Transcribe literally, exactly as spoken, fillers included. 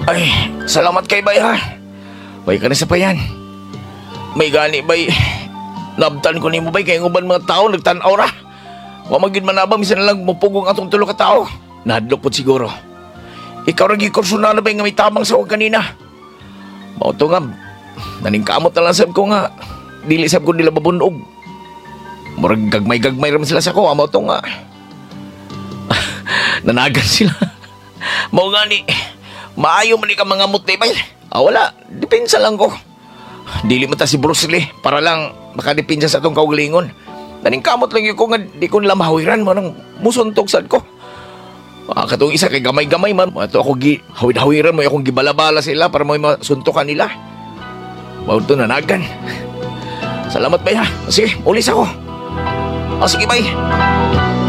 Ay, salamat kay bay ha. Bay ka na sa payan. May gani bay. Nabtan ko ni mo bay kay nguban mga tao nagtanaw ra. Wa magid manaba bisan na lang mupugong atong tulo ka tao. Nahadlok pod siguro. Ikaw ra gikurso na bay nga may tamang sa wag kanina. Mao to nga naningkamot na lang sab ko nga dili sab ko nila babunog. Murag gagmay-gagmay ram sila sa ko, amo to nga. Nanagan sila. Mao gani. Maayo man ni ka mga mutay bay. Ah wala, depensa lang ko. Dili man ta si Bruce Lee para lang makadepensya sa atong kaugalingon. Naningkamot lang yun ko nga di ko nila mahawiran mo nang musuntog sad ko. Ah, katong isa kay gamay-gamay man. Ato ako gi hawid-hawiran mo akong gibalabala sila para mo masuntukan nila. Mao to nanagan. Salamat bay ha. Sige, ulis ako. Ah, sige bay.